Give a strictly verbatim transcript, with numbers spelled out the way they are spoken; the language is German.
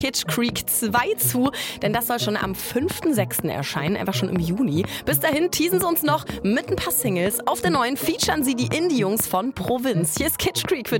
Kitsch Creek zwei zu, denn das soll schon am fünften sechsten erscheinen, einfach schon im Juni. Bis dahin teasen sie uns noch mit ein paar Singles. Auf der neuen featuren sie die Indie-Jungs von Provinz. Hier ist Kitsch Creek für